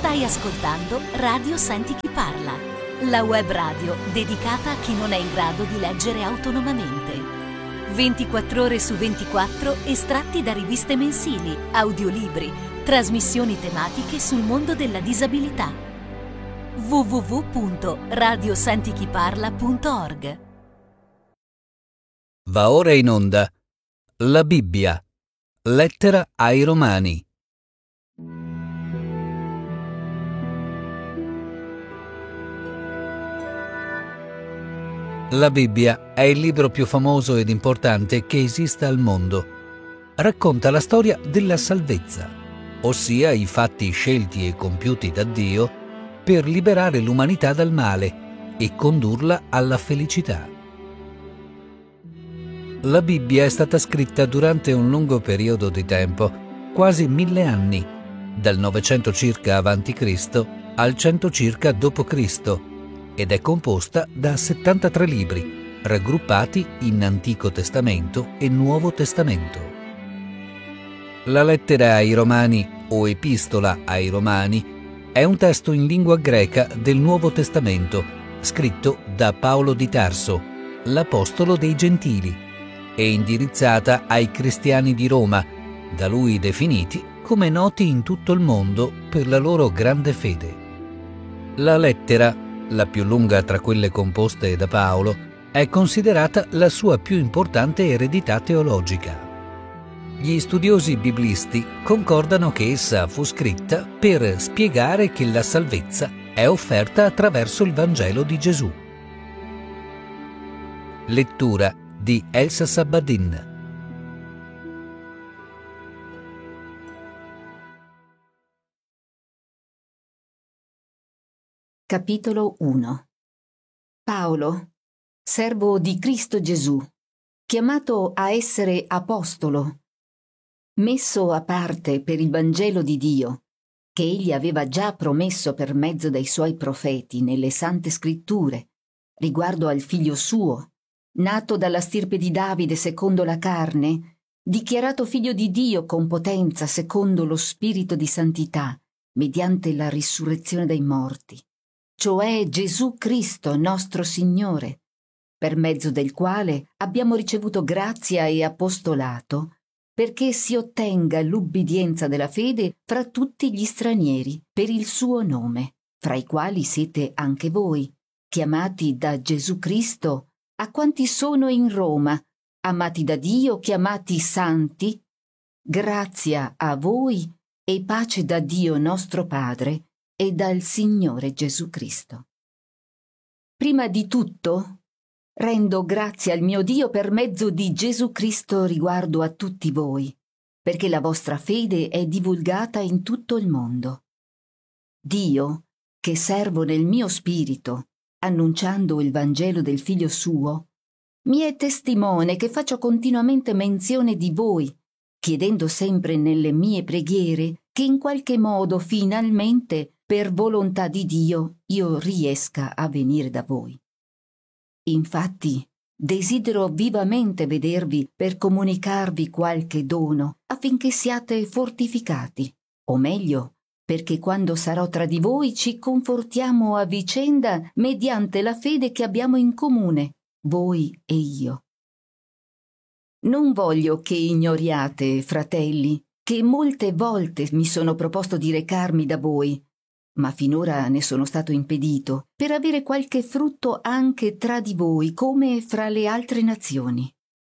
Stai ascoltando Radio Senti Chi Parla, la web radio dedicata a chi non è in grado di leggere autonomamente. 24 ore su 24 estratti da riviste mensili, audiolibri, trasmissioni tematiche sul mondo della disabilità. www.radiosentichiparla.org. Va ora in onda La Bibbia, lettera ai Romani. La Bibbia è il libro più famoso ed importante che esista al mondo. Racconta la storia della salvezza, ossia i fatti scelti e compiuti da Dio per liberare l'umanità dal male e condurla alla felicità. La Bibbia è stata scritta durante un lungo periodo di tempo, quasi 1000 anni, dal 900 circa avanti Cristo al 100 circa dopo Cristo, ed è composta da 73 libri, raggruppati in Antico Testamento e Nuovo Testamento. La lettera ai Romani o Epistola ai Romani è un testo in lingua greca del Nuovo Testamento, scritto da Paolo di Tarso, l'apostolo dei Gentili, e indirizzata ai cristiani di Roma, da lui definiti come noti in tutto il mondo per la loro grande fede. La lettera, la più lunga tra quelle composte da Paolo, è considerata la sua più importante eredità teologica. Gli studiosi biblisti concordano che essa fu scritta per spiegare che la salvezza è offerta attraverso il Vangelo di Gesù. Lettura di Elsa Sabadin. Capitolo 1. Paolo, servo di Cristo Gesù, chiamato a essere apostolo, messo a parte per il Vangelo di Dio, che egli aveva già promesso per mezzo dei suoi profeti nelle Sante Scritture, riguardo al figlio suo, nato dalla stirpe di Davide secondo la carne, dichiarato figlio di Dio con potenza secondo lo Spirito di santità, mediante la risurrezione dai morti, cioè Gesù Cristo nostro Signore, per mezzo del quale abbiamo ricevuto grazia e apostolato, perché si ottenga l'ubbidienza della fede fra tutti gli stranieri per il suo nome, fra i quali siete anche voi, chiamati da Gesù Cristo, a quanti sono in Roma, amati da Dio, chiamati santi, grazia a voi e pace da Dio nostro Padre e dal Signore Gesù Cristo. Prima di tutto, rendo grazie al mio Dio per mezzo di Gesù Cristo riguardo a tutti voi, perché la vostra fede è divulgata in tutto il mondo. Dio, che servo nel mio spirito, annunciando il Vangelo del Figlio suo, mi è testimone che faccio continuamente menzione di voi, chiedendo sempre nelle mie preghiere che in qualche modo finalmente, per volontà di Dio, io riesca a venire da voi. Infatti, desidero vivamente vedervi per comunicarvi qualche dono, affinché siate fortificati, o meglio, perché quando sarò tra di voi ci confortiamo a vicenda mediante la fede che abbiamo in comune, voi e io. Non voglio che ignoriate, fratelli, che molte volte mi sono proposto di recarmi da voi, ma finora ne sono stato impedito, per avere qualche frutto anche tra di voi come fra le altre nazioni.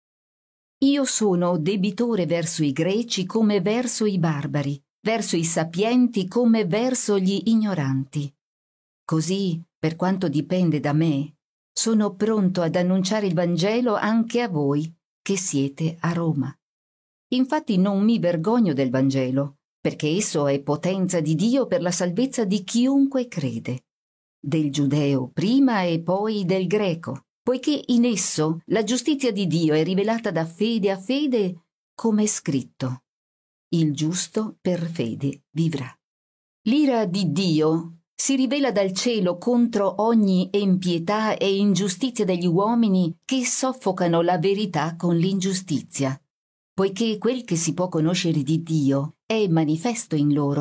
Io sono debitore verso i greci come verso i barbari, verso i sapienti come verso gli ignoranti. Così, per quanto dipende da me, sono pronto ad annunciare il Vangelo anche a voi che siete a Roma. Infatti non mi vergogno del Vangelo, perché esso è potenza di Dio per la salvezza di chiunque crede, del giudeo prima e poi del greco, poiché in esso la giustizia di Dio è rivelata da fede a fede, come è scritto: il giusto per fede vivrà. L'ira di Dio si rivela dal cielo contro ogni impietà e ingiustizia degli uomini che soffocano la verità con l'ingiustizia, poiché quel che si può conoscere di Dio è manifesto in loro,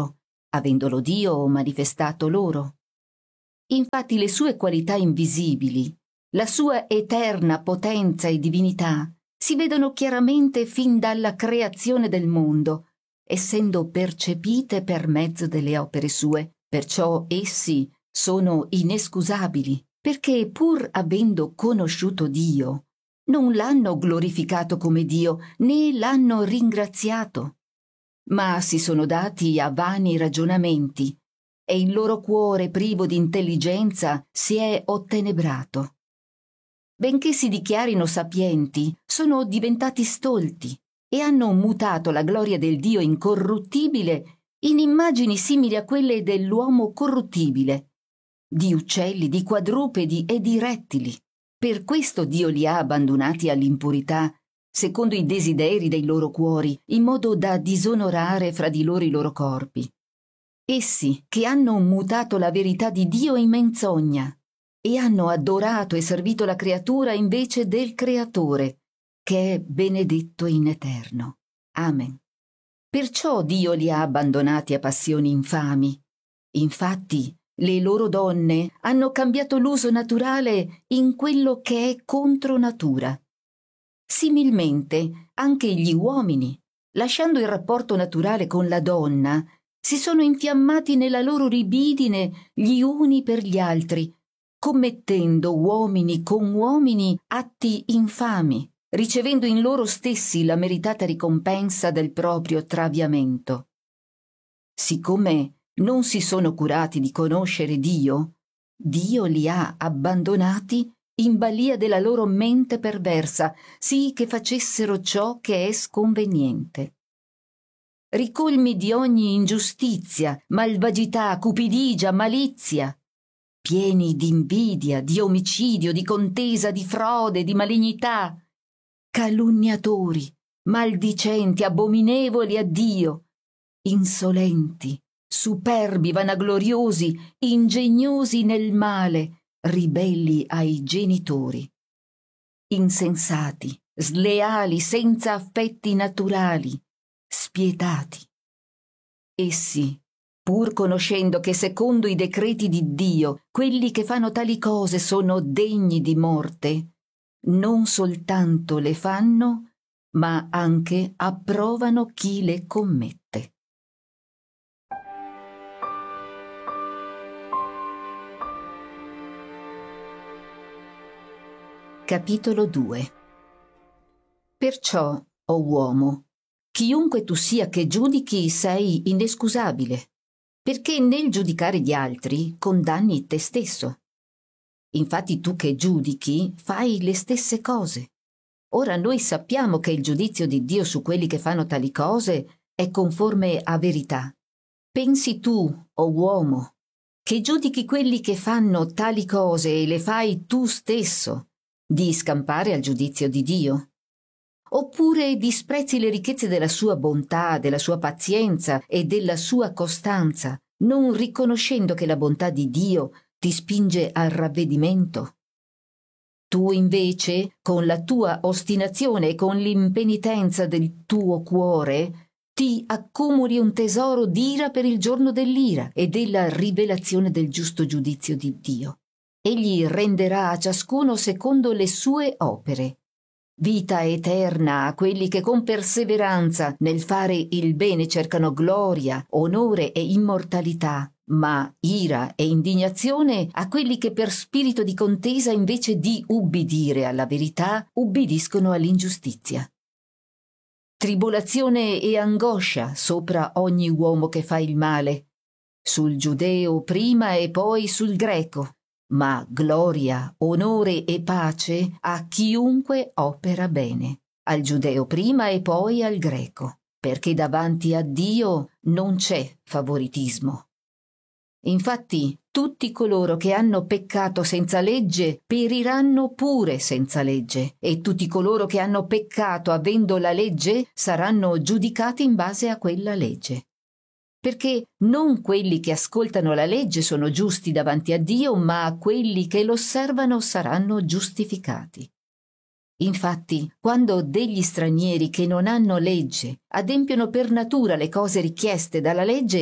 avendolo Dio manifestato loro. Infatti le sue qualità invisibili, la sua eterna potenza e divinità, si vedono chiaramente fin dalla creazione del mondo, essendo percepite per mezzo delle opere sue. Perciò essi sono inescusabili, perché pur avendo conosciuto Dio, non l'hanno glorificato come Dio, né l'hanno ringraziato, ma si sono dati a vani ragionamenti, e il loro cuore privo di intelligenza si è ottenebrato. Benché si dichiarino sapienti, sono diventati stolti e hanno mutato la gloria del Dio incorruttibile in immagini simili a quelle dell'uomo corruttibile, di uccelli, di quadrupedi e di rettili. Per questo Dio li ha abbandonati all'impurità, secondo i desideri dei loro cuori, in modo da disonorare fra di loro i loro corpi. Essi, che hanno mutato la verità di Dio in menzogna, e hanno adorato e servito la creatura invece del Creatore, che è benedetto in eterno. Amen. Perciò Dio li ha abbandonati a passioni infami. Infatti, le loro donne hanno cambiato l'uso naturale in quello che è contro natura. Similmente, anche gli uomini, lasciando il rapporto naturale con la donna, si sono infiammati nella loro libidine gli uni per gli altri, commettendo uomini con uomini atti infami, ricevendo in loro stessi la meritata ricompensa del proprio traviamento. Siccome non si sono curati di conoscere Dio, Dio li ha abbandonati in balia della loro mente perversa, sì che facessero ciò che è sconveniente. Ricolmi di ogni ingiustizia, malvagità, cupidigia, malizia, pieni di invidia, di omicidio, di contesa, di frode, di malignità, calunniatori, maldicenti, abominevoli a Dio, insolenti, superbi, vanagloriosi, ingegnosi nel male, ribelli ai genitori, insensati, sleali, senza affetti naturali, spietati. Essi, pur conoscendo che secondo i decreti di Dio quelli che fanno tali cose sono degni di morte, non soltanto le fanno, ma anche approvano chi le commette. Capitolo 2. Perciò, o uomo, chiunque tu sia che giudichi sei inescusabile, perché nel giudicare gli altri condanni te stesso. Infatti tu che giudichi fai le stesse cose. Ora noi sappiamo che il giudizio di Dio su quelli che fanno tali cose è conforme a verità. Pensi tu, o uomo, che giudichi quelli che fanno tali cose e le fai tu stesso, di scampare al giudizio di Dio? Oppure disprezzi le ricchezze della sua bontà, della sua pazienza e della sua costanza, non riconoscendo che la bontà di Dio ti spinge al ravvedimento? Tu invece, con la tua ostinazione e con l'impenitenza del tuo cuore, ti accumuli un tesoro d'ira per il giorno dell'ira e della rivelazione del giusto giudizio di Dio. Egli renderà a ciascuno secondo le sue opere. Vita eterna a quelli che con perseveranza nel fare il bene cercano gloria, onore e immortalità, ma ira e indignazione a quelli che per spirito di contesa invece di ubbidire alla verità ubbidiscono all'ingiustizia. Tribolazione e angoscia sopra ogni uomo che fa il male, sul giudeo prima e poi sul greco, ma gloria, onore e pace a chiunque opera bene, al giudeo prima e poi al greco, perché davanti a Dio non c'è favoritismo. Infatti, tutti coloro che hanno peccato senza legge periranno pure senza legge, e tutti coloro che hanno peccato avendo la legge saranno giudicati in base a quella legge. Perché non quelli che ascoltano la legge sono giusti davanti a Dio, ma quelli che l'osservano saranno giustificati. Infatti, quando degli stranieri che non hanno legge adempiono per natura le cose richieste dalla legge,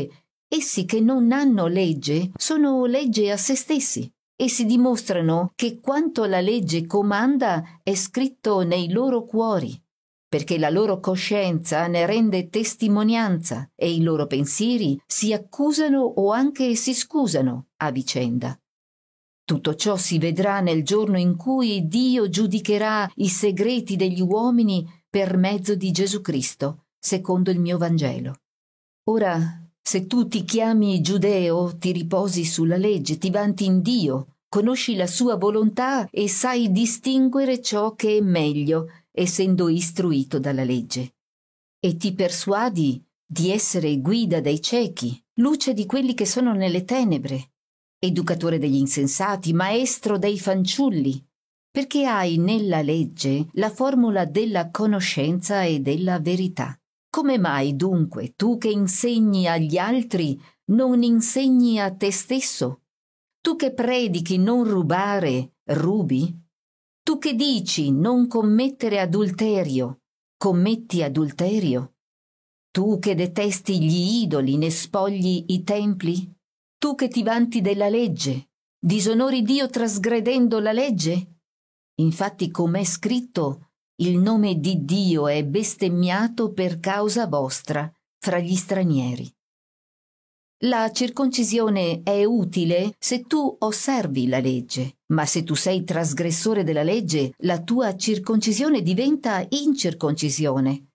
Essi che non hanno legge sono legge a se stessi e si dimostrano che quanto la legge comanda è scritto nei loro cuori, perché la loro coscienza ne rende testimonianza e i loro pensieri si accusano o anche si scusano a vicenda. Tutto ciò si vedrà nel giorno in cui Dio giudicherà i segreti degli uomini per mezzo di Gesù Cristo, secondo il mio Vangelo. Ora, se tu ti chiami giudeo, ti riposi sulla legge, ti vanti in Dio, conosci la sua volontà e sai distinguere ciò che è meglio, essendo istruito dalla legge. E ti persuadi di essere guida dei ciechi, luce di quelli che sono nelle tenebre, educatore degli insensati, maestro dei fanciulli, perché hai nella legge la formula della conoscenza e della verità. Come mai dunque tu che insegni agli altri non insegni a te stesso? Tu che predichi non rubare, rubi? Tu che dici non commettere adulterio, commetti adulterio? Tu che detesti gli idoli, ne spogli i templi? Tu che ti vanti della legge, disonori Dio trasgredendo la legge? Infatti, com'è scritto, il nome di Dio è bestemmiato per causa vostra fra gli stranieri. La circoncisione è utile se tu osservi la legge, ma se tu sei trasgressore della legge, la tua circoncisione diventa incirconcisione.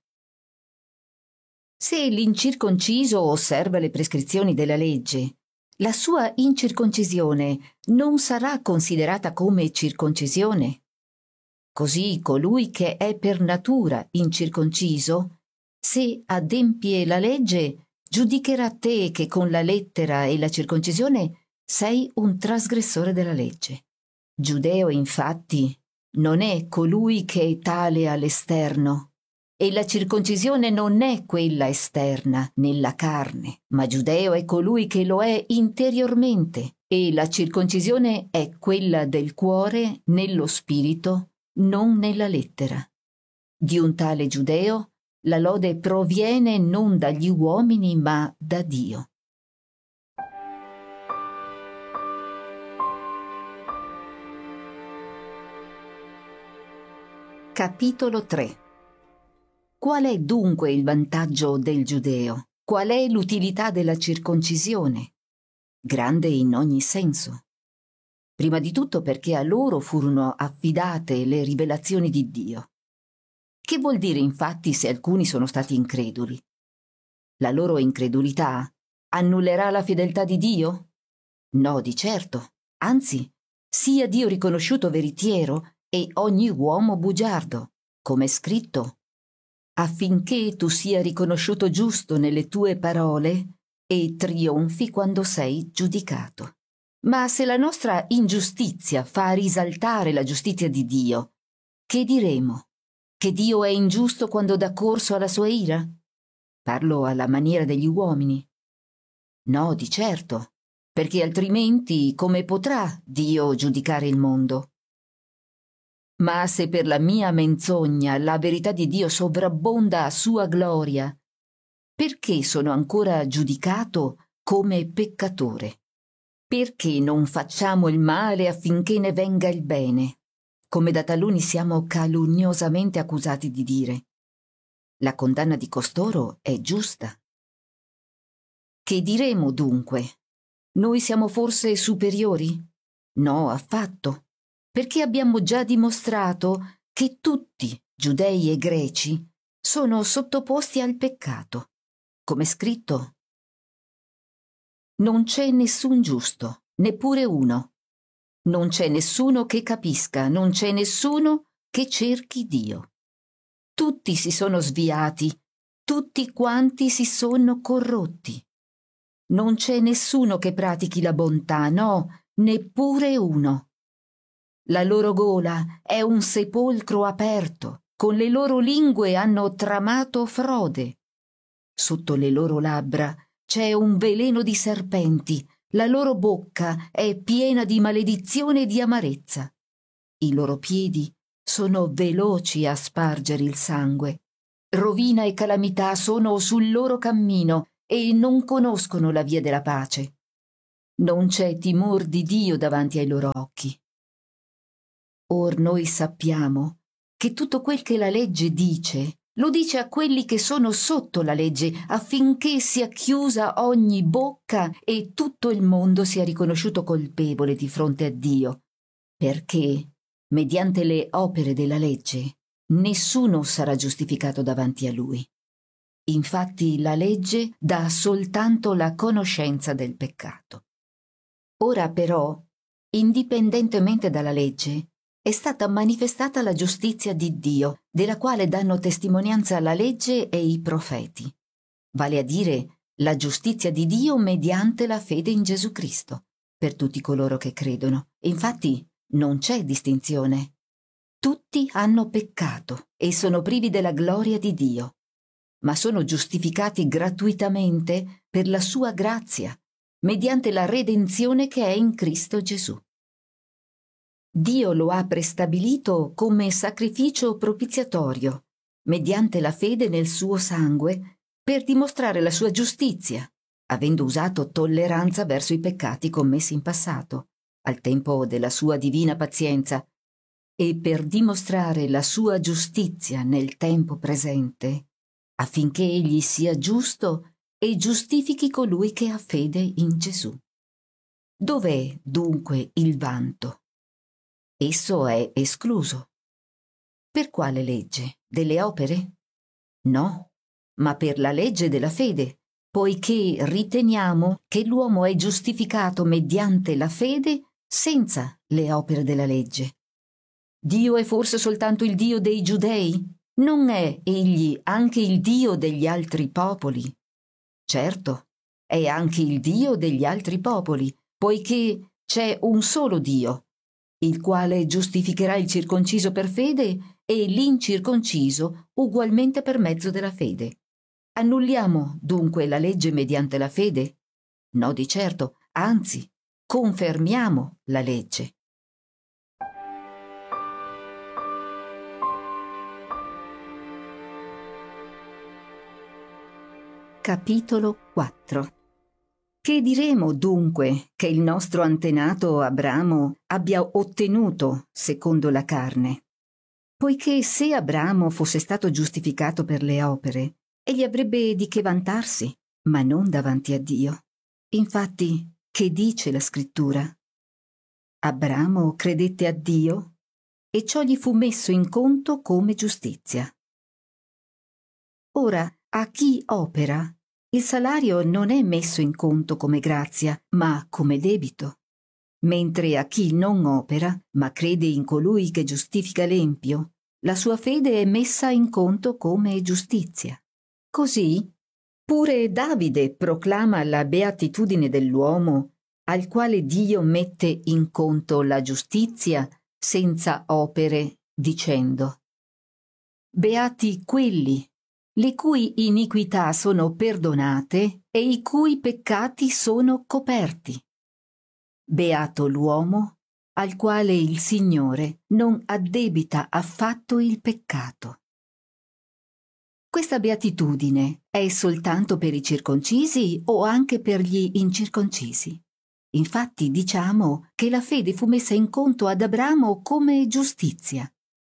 Se l'incirconciso osserva le prescrizioni della legge, la sua incirconcisione non sarà considerata come circoncisione. Così colui che è per natura incirconciso, se adempie la legge, giudicherà te che con la lettera e la circoncisione sei un trasgressore della legge. Giudeo, infatti, non è colui che è tale all'esterno, e la circoncisione non è quella esterna, nella carne, ma giudeo è colui che lo è interiormente, e la circoncisione è quella del cuore, nello spirito, non nella lettera. Di un tale giudeo la lode proviene non dagli uomini ma da Dio. Capitolo 3. Qual è dunque il vantaggio del giudeo? Qual è l'utilità della circoncisione? Grande in ogni senso. Prima di tutto perché a loro furono affidate le rivelazioni di Dio. Che vuol dire infatti se alcuni sono stati increduli? La loro incredulità annullerà la fedeltà di Dio? No, di certo. Anzi, sia Dio riconosciuto veritiero e ogni uomo bugiardo, come è scritto, affinché tu sia riconosciuto giusto nelle tue parole e trionfi quando sei giudicato. Ma se la nostra ingiustizia fa risaltare la giustizia di Dio, che diremo? Che Dio è ingiusto quando dà corso alla sua ira? Parlo alla maniera degli uomini. No, di certo, perché altrimenti come potrà Dio giudicare il mondo? Ma se per la mia menzogna la verità di Dio sovrabbonda a sua gloria, perché sono ancora giudicato come peccatore? Perché non facciamo il male affinché ne venga il bene, come da taluni siamo calunniosamente accusati di dire? La condanna di costoro è giusta. Che diremo dunque? Noi siamo forse superiori? No, affatto, perché abbiamo già dimostrato che tutti, giudei e greci, sono sottoposti al peccato. Come è scritto, non c'è nessun giusto, neppure uno. Non c'è nessuno che capisca, non c'è nessuno che cerchi Dio. Tutti si sono sviati, tutti quanti si sono corrotti. Non c'è nessuno che pratichi la bontà, no, neppure uno. La loro gola è un sepolcro aperto, con le loro lingue hanno tramato frode. Sotto le loro labbra c'è un veleno di serpenti, la loro bocca è piena di maledizione e di amarezza. I loro piedi sono veloci a spargere il sangue. Rovina e calamità sono sul loro cammino e non conoscono la via della pace. Non c'è timor di Dio davanti ai loro occhi. Or noi sappiamo che tutto quel che la legge dice, lo dice a quelli che sono sotto la legge, affinché sia chiusa ogni bocca e tutto il mondo sia riconosciuto colpevole di fronte a Dio, perché, mediante le opere della legge, nessuno sarà giustificato davanti a Lui. Infatti la legge dà soltanto la conoscenza del peccato. Ora però, indipendentemente dalla legge, è stata manifestata la giustizia di Dio, della quale danno testimonianza la legge e i profeti, vale a dire la giustizia di Dio mediante la fede in Gesù Cristo, per tutti coloro che credono. Infatti non c'è distinzione. Tutti hanno peccato e sono privi della gloria di Dio, ma sono giustificati gratuitamente per la sua grazia, mediante la redenzione che è in Cristo Gesù. Dio lo ha prestabilito come sacrificio propiziatorio, mediante la fede nel suo sangue, per dimostrare la sua giustizia, avendo usato tolleranza verso i peccati commessi in passato, al tempo della sua divina pazienza, e per dimostrare la sua giustizia nel tempo presente, affinché egli sia giusto e giustifichi colui che ha fede in Gesù. Dov'è dunque il vanto? Esso è escluso. Per quale legge? Delle opere? No, ma per la legge della fede, poiché riteniamo che l'uomo è giustificato mediante la fede senza le opere della legge. Dio è forse soltanto il Dio dei Giudei? Non è egli anche il Dio degli altri popoli? Certo, è anche il Dio degli altri popoli, poiché c'è un solo Dio, il quale giustificherà il circonciso per fede e l'incirconciso ugualmente per mezzo della fede. Annulliamo dunque la legge mediante la fede? No, di certo, anzi, confermiamo la legge. Capitolo 4. Che diremo dunque che il nostro antenato Abramo abbia ottenuto secondo la carne? Poiché se Abramo fosse stato giustificato per le opere, egli avrebbe di che vantarsi, ma non davanti a Dio. Infatti, che dice la Scrittura? Abramo credette a Dio e ciò gli fu messo in conto come giustizia. Ora, a chi opera, il salario non è messo in conto come grazia, ma come debito. Mentre a chi non opera, ma crede in colui che giustifica l'empio, la sua fede è messa in conto come giustizia. Così, pure Davide proclama la beatitudine dell'uomo, al quale Dio mette in conto la giustizia senza opere, dicendo: Beati quelli le cui iniquità sono perdonate e i cui peccati sono coperti. Beato l'uomo al quale il Signore non addebita affatto il peccato. Questa beatitudine è soltanto per i circoncisi o anche per gli incirconcisi? Infatti diciamo che la fede fu messa in conto ad Abramo come giustizia.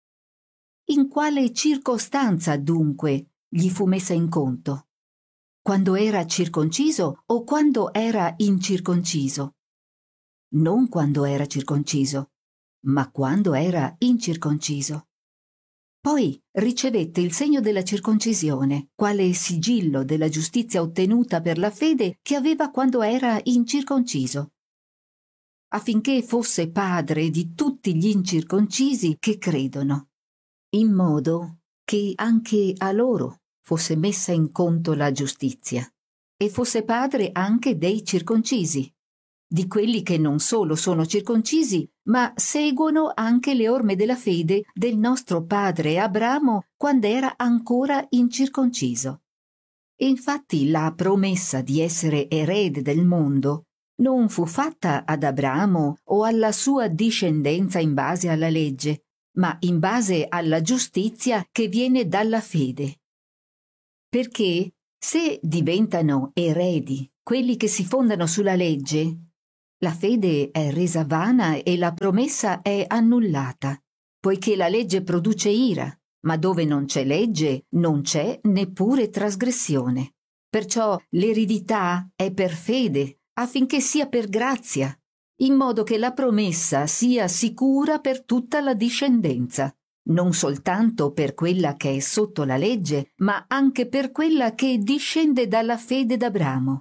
In quale circostanza dunque gli fu messa in conto? Quando era circonciso o quando era incirconciso? Non quando era circonciso, ma quando era incirconciso. Poi ricevette il segno della circoncisione, quale sigillo della giustizia ottenuta per la fede che aveva quando era incirconciso, affinché fosse padre di tutti gli incirconcisi che credono, in modo che anche a loro fosse messa in conto la giustizia, e fosse padre anche dei circoncisi, di quelli che non solo sono circoncisi, ma seguono anche le orme della fede del nostro padre Abramo quando era ancora incirconciso. Infatti la promessa di essere erede del mondo non fu fatta ad Abramo o alla sua discendenza in base alla legge, ma in base alla giustizia che viene dalla fede. Perché Se diventano eredi quelli che si fondano sulla legge, la fede è resa vana e la promessa è annullata, poiché la legge produce ira, ma dove non c'è legge non c'è neppure trasgressione. Perciò l'eredità è per fede, affinché sia per grazia, in modo che la promessa sia sicura per tutta la discendenza, non soltanto per quella che è sotto la legge, ma anche per quella che discende dalla fede d'Abramo.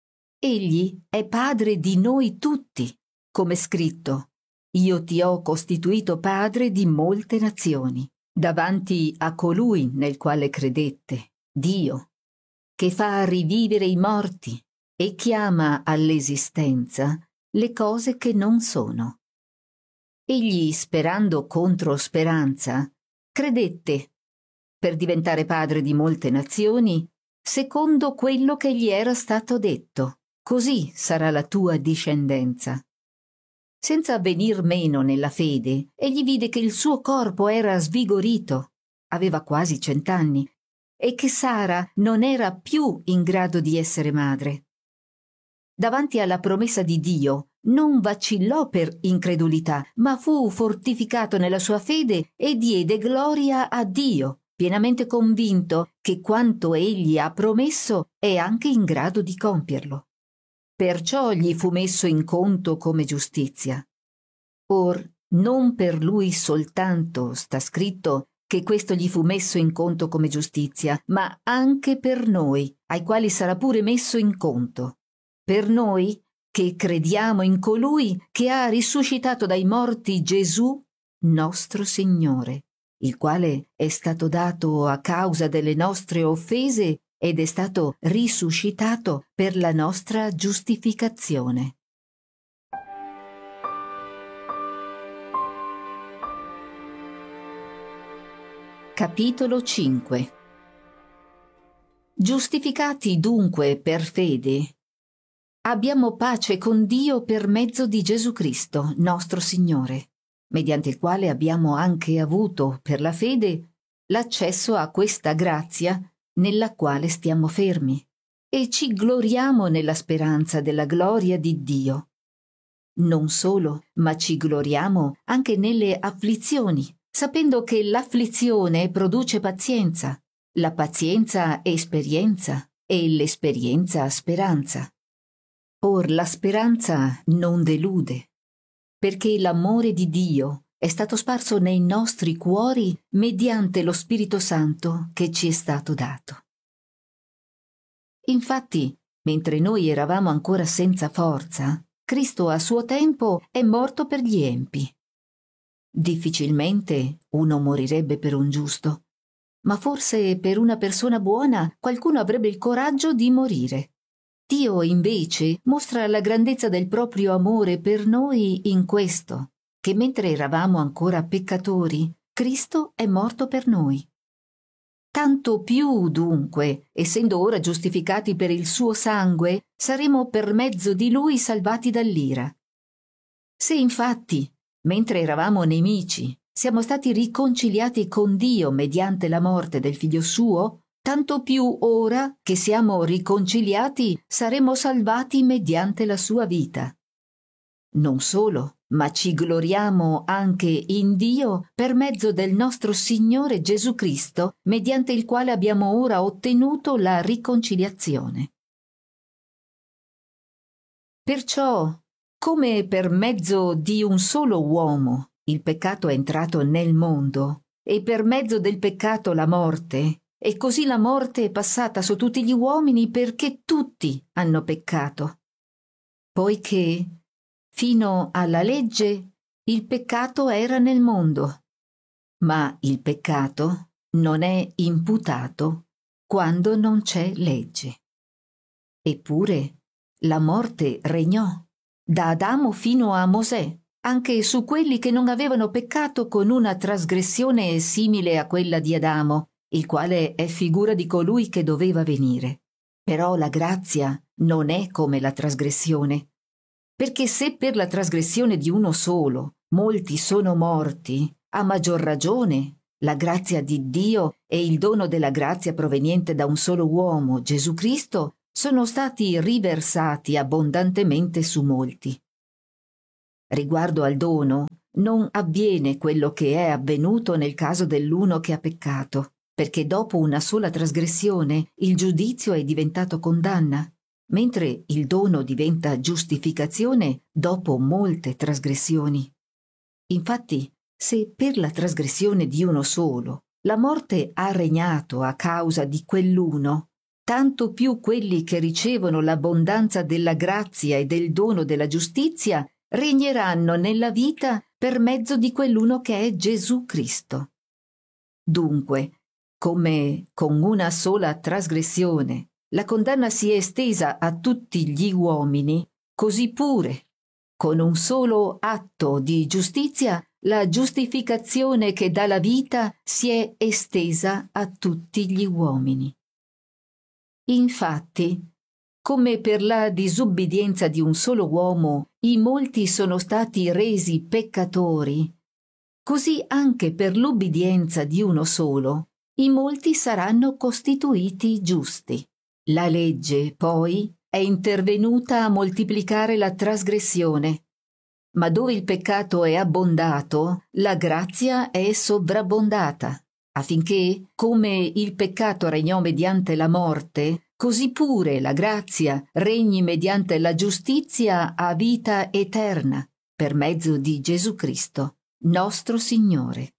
Egli è padre di noi tutti, come scritto: Io ti ho costituito padre di molte nazioni, davanti a colui nel quale credette, Dio, che fa rivivere i morti e chiama all'esistenza le cose che non sono. Egli, sperando contro speranza, credette, per diventare padre di molte nazioni, secondo quello che gli era stato detto: così sarà la tua discendenza. Senza venir meno nella fede, egli vide che il suo corpo era svigorito, aveva quasi 100 anni, e che Sara non era più in grado di essere madre. Davanti alla promessa di Dio non vacillò per incredulità, ma fu fortificato nella sua fede e diede gloria a Dio, pienamente convinto che quanto egli ha promesso è anche in grado di compierlo. Perciò gli fu messo in conto come giustizia. Or, non per lui soltanto sta scritto che questo gli fu messo in conto come giustizia, ma anche per noi, ai quali sarà pure messo in conto. Per noi che crediamo in colui che ha risuscitato dai morti Gesù, nostro Signore, il quale è stato dato a causa delle nostre offese ed è stato risuscitato per la nostra giustificazione. Capitolo 5. Giustificati dunque per fede, abbiamo pace con Dio per mezzo di Gesù Cristo, nostro Signore, mediante il quale abbiamo anche avuto, per la fede, l'accesso a questa grazia nella quale stiamo fermi, e ci gloriamo nella speranza della gloria di Dio. Non solo, ma ci gloriamo anche nelle afflizioni, sapendo che l'afflizione produce pazienza, la pazienza esperienza e l'esperienza speranza. Or la speranza non delude, perché l'amore di Dio è stato sparso nei nostri cuori mediante lo Spirito Santo che ci è stato dato. Infatti, mentre noi eravamo ancora senza forza, Cristo a suo tempo è morto per gli empi. Difficilmente uno morirebbe per un giusto, ma forse per una persona buona qualcuno avrebbe il coraggio di morire. Dio invece mostra la grandezza del proprio amore per noi in questo, che mentre eravamo ancora peccatori, Cristo è morto per noi. Tanto più, dunque, essendo ora giustificati per il suo sangue, saremo per mezzo di lui salvati dall'ira. Se infatti, mentre eravamo nemici, siamo stati riconciliati con Dio mediante la morte del Figlio suo, tanto più ora che siamo riconciliati saremo salvati mediante la sua vita. Non solo, ma ci gloriamo anche in Dio per mezzo del nostro Signore Gesù Cristo, mediante il quale abbiamo ora ottenuto la riconciliazione. Perciò, come per mezzo di un solo uomo il peccato è entrato nel mondo, e per mezzo del peccato la morte, e così la morte è passata su tutti gli uomini perché tutti hanno peccato. Poiché fino alla legge il peccato era nel mondo, ma il peccato non è imputato quando non c'è legge. Eppure la morte regnò da Adamo fino a Mosè, anche su quelli che non avevano peccato con una trasgressione simile a quella di Adamo, il quale è figura di colui che doveva venire. Però la grazia non è come la trasgressione, perché se per la trasgressione di uno solo molti sono morti, a maggior ragione la grazia di Dio e il dono della grazia proveniente da un solo uomo, Gesù Cristo, sono stati riversati abbondantemente su molti. Riguardo al dono, non avviene quello che è avvenuto nel caso dell'uno che ha peccato, perché dopo una sola trasgressione il giudizio è diventato condanna, mentre il dono diventa giustificazione dopo molte trasgressioni. Infatti, se per la trasgressione di uno solo la morte ha regnato a causa di quell'uno, tanto più quelli che ricevono l'abbondanza della grazia e del dono della giustizia regneranno nella vita per mezzo di quell'uno che è Gesù Cristo. Dunque, come con una sola trasgressione la condanna si è estesa a tutti gli uomini, così pure, con un solo atto di giustizia, la giustificazione che dà la vita si è estesa a tutti gli uomini. Infatti, come per la disubbidienza di un solo uomo i molti sono stati resi peccatori, così anche per l'ubbidienza di uno solo i molti saranno costituiti giusti. La legge, poi, è intervenuta a moltiplicare la trasgressione, ma dove il peccato è abbondato, la grazia è sovrabbondata, affinché, come il peccato regnò mediante la morte, così pure la grazia regni mediante la giustizia a vita eterna, per mezzo di Gesù Cristo, nostro Signore.